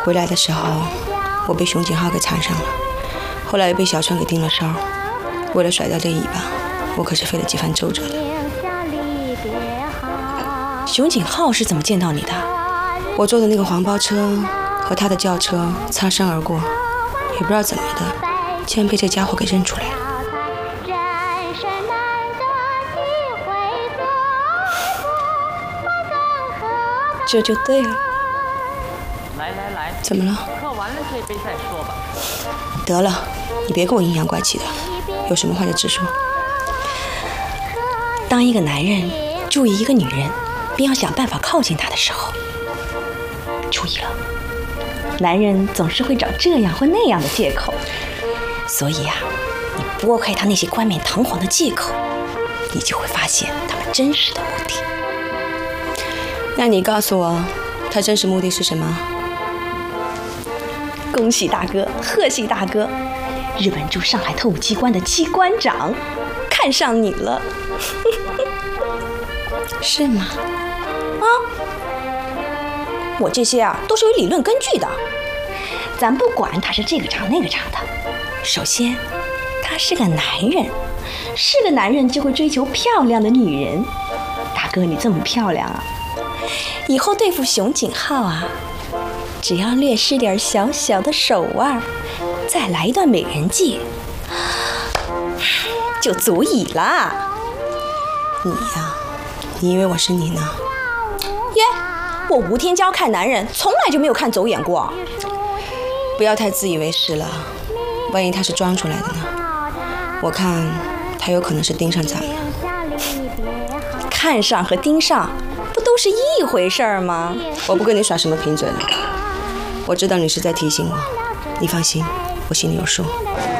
回来的时候，我被熊景浩给缠上了，后来又被小川给盯了梢。为了甩掉这一把，我可是费了几番周折的。 熊景浩是怎么见到你的？ 我坐的那个黄包车和他的轿车擦身而过，也不知道怎么的，竟然被这家伙给认出来了。这就对了。 来， 怎么了？ 喝完了这杯再说吧。 得了，你别给我阴阳怪气的，有什么话就直说。 当一个男人注意一个女人，并要想办法靠近她的时候，注意了，男人总是会找这样或那样的借口。所以啊，你拨开他那些冠冕堂皇的借口，你就会发现他们真实的目的。 那你告诉我，他真实目的是什么？ 恭喜大哥，贺喜大哥！日本驻上海特务机关的机关长看上你了。 是吗？ 啊，我这些都是有理论根据的。咱不管他是这个厂那个厂的，首先他是个男人，是个男人就会追求漂亮的女人。大哥，你这么漂亮啊，以后对付熊景浩只要略施点小小的手腕，再来一段美人计，就足以了。 你你以为我是你呢？ 耶，我吴天骄看男人从来就没有看走眼过。 不要太自以为是了，万一他是装出来的呢？我看他有可能是盯上咱们了。 看上和盯上不都是一回事儿吗？ 我不跟你耍什么贫嘴了，我知道你是在提醒我，你放心，我心里有数。